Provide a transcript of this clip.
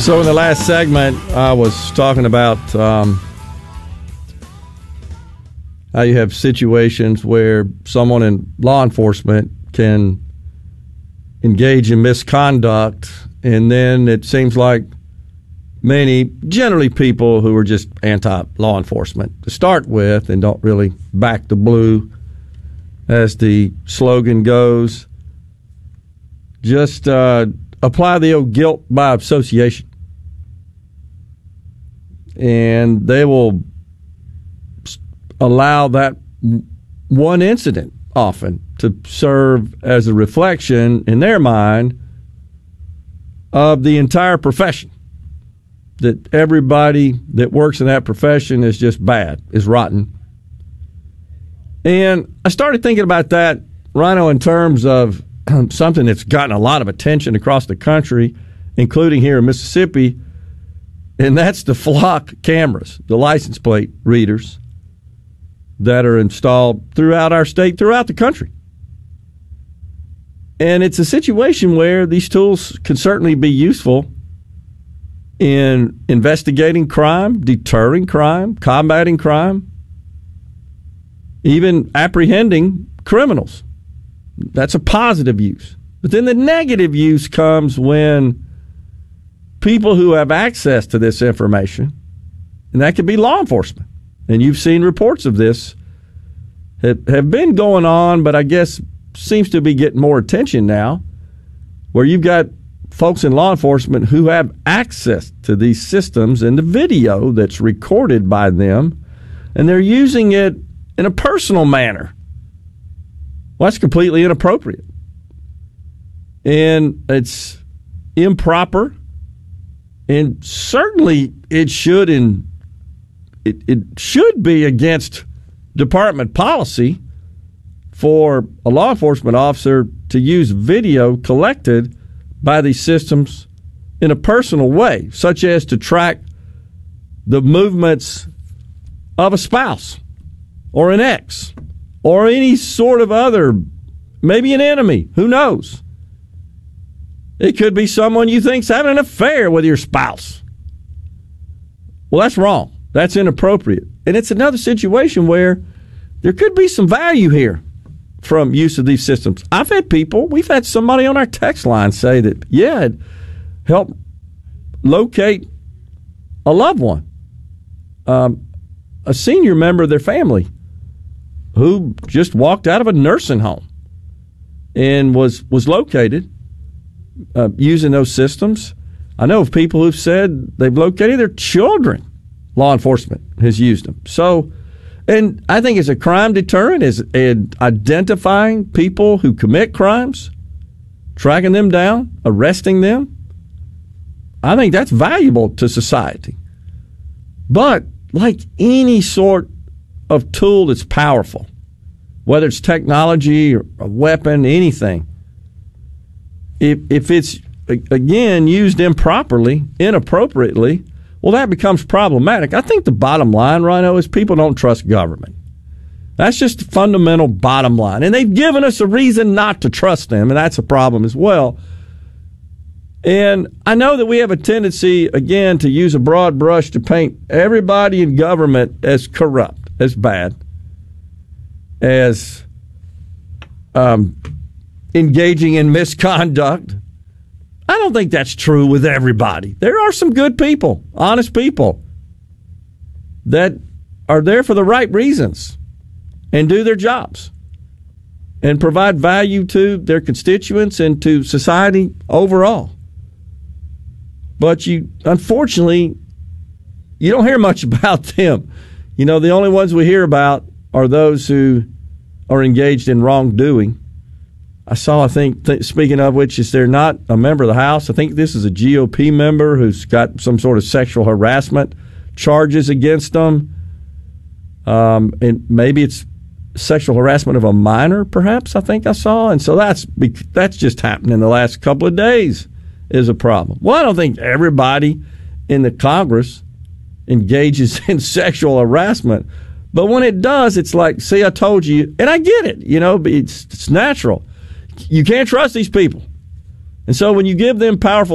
So in the last segment, I was talking about how you have situations where someone in law enforcement can engage in misconduct, and then it seems like many, generally people who are just anti-law enforcement to start with and don't really back the blue, as the slogan goes, just apply the old guilt by association. And they will allow that one incident often to serve as a reflection in their mind of the entire profession. That everybody that works in that profession is just bad, is rotten. And I started thinking about that, Rhino, in terms of something that's gotten a lot of attention across the country, including here in Mississippi, and that's the flock cameras, the license plate readers that are installed throughout our state, throughout the country. And it's a situation where these tools can certainly be useful in investigating crime, deterring crime, combating crime, even apprehending criminals. That's a positive use. But then the negative use comes when people who have access to this information, and that could be law enforcement, and you've seen reports of this, have been going on, but I guess seems to be getting more attention now, where you've got folks in law enforcement who have access to these systems and the video that's recorded by them, and they're using it in a personal manner. Well, that's completely inappropriate. And it's improper. And certainly it should be against department policy for a law enforcement officer to use video collected by these systems in a personal way, such as to track the movements of a spouse or an ex or any sort of other, maybe an enemy, who knows? It could be someone you think's having an affair with your spouse. Well, that's wrong. That's inappropriate. And it's another situation where there could be some value here from use of these systems. We've had somebody on our text line say that, yeah, it helped locate a loved one, a senior member of their family who just walked out of a nursing home and was located using those systems. I know of people who've said they've located their children. Law enforcement has used them. So, and I think as a crime deterrent, is identifying people who commit crimes, tracking them down, arresting them. I think that's valuable to society. But like any sort of tool that's powerful, whether it's technology or a weapon, anything, if it's, again, used improperly, inappropriately, well, that becomes problematic. I think the bottom line, Rhino, is people don't trust government. That's just the fundamental bottom line. And they've given us a reason not to trust them, and that's a problem as well. And I know that we have a tendency, again, to use a broad brush to paint everybody in government as corrupt, as bad, as engaging in misconduct. I don't think that's true with everybody. There are some good people, honest people, that are there for the right reasons and do their jobs and provide value to their constituents and to society overall. But unfortunately, you don't hear much about them. You know, the only ones we hear about are those who are engaged in wrongdoing. I saw, speaking of which, is they're not a member of the House. I think this is a GOP member who's got some sort of sexual harassment charges against them. And maybe it's sexual harassment of a minor, perhaps, I think I saw. And so that's just happened in the last couple of days is a problem. Well, I don't think everybody in the Congress engages in sexual harassment. But when it does, it's like, see, I told you. And I get it. You know, it's natural. You can't trust these people. And so when you give them powerful